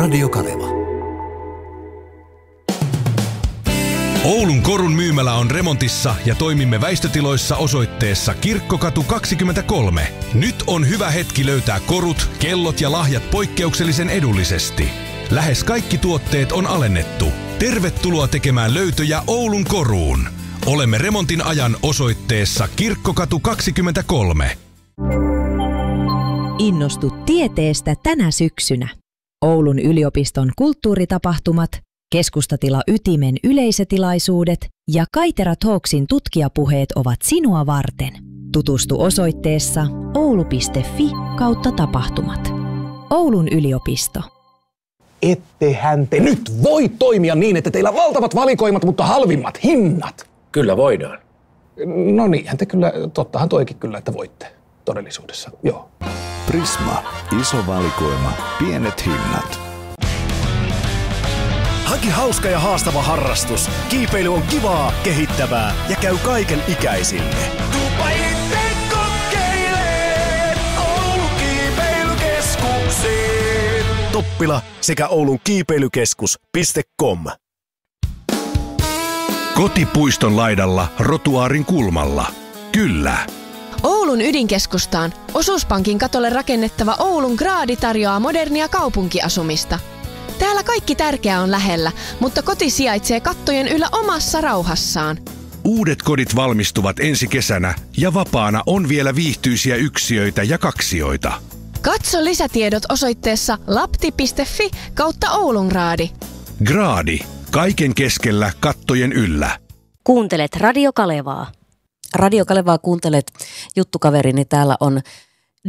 Radio Kaleva. Oulun Korun myymälä on remontissa ja toimimme väistötiloissa osoitteessa Kirkkokatu 23. Nyt on hyvä hetki löytää korut, kellot ja lahjat poikkeuksellisen edullisesti. Lähes kaikki tuotteet on alennettu. Tervetuloa tekemään löytöjä Oulun Koruun. Olemme remontin ajan osoitteessa Kirkkokatu 23. Innostu tieteestä tänä syksynä. Oulun yliopiston kulttuuritapahtumat, Keskustatila Ytimen yleisötilaisuudet ja Kaitera Talksin tutkijapuheet ovat sinua varten. Tutustu osoitteessa oulu.fi/tapahtumat. Oulun yliopisto. Ettehän te nyt voi toimia niin, että teillä on valtavat valikoimat, mutta halvimmat hinnat. Kyllä voidaan. No niinhän te kyllä, tottahan toikin kyllä, että voitte todellisuudessa, joo. Prisma. Iso valikoima. Pienet hinnat. Hanki hauska ja haastava harrastus. Kiipeily on kivaa, kehittävää ja käy kaiken ikäisille. Tuupa itse kokeilee Oulun kiipeilykeskuksiin. Toppila sekä Oulun kiipeilykeskus.com. Kotipuiston laidalla Rotuaarin kulmalla. Kyllä. Oulun ydinkeskustaan Osuuspankin katolle rakennettava Oulun Graadi tarjoaa modernia kaupunkiasumista. Täällä kaikki tärkeää on lähellä, mutta koti sijaitsee kattojen yllä omassa rauhassaan. Uudet kodit valmistuvat ensi kesänä ja vapaana on vielä viihtyisiä yksiöitä ja kaksioita. Katso lisätiedot osoitteessa lapti.fi/Oulungraadi. Graadi. Kaiken keskellä kattojen yllä. Kuuntelet Radio Kalevaa. Radio Kalevaa kuuntelet, juttukaverini täällä on